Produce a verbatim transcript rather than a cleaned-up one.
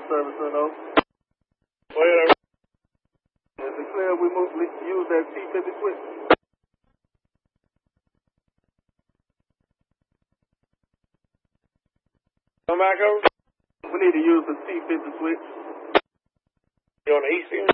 service or no? Well, Is it clear we move, we use that T fifty switch? come back over. We need to use the T fifty switch. You on the east end?